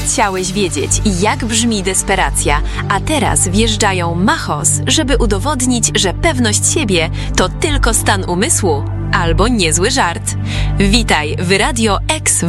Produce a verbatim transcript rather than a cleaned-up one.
Chciałeś wiedzieć, jak brzmi desperacja, a teraz wjeżdżają Machos, żeby udowodnić, że pewność siebie to tylko stan umysłu albo niezły żart. Witaj w Radio X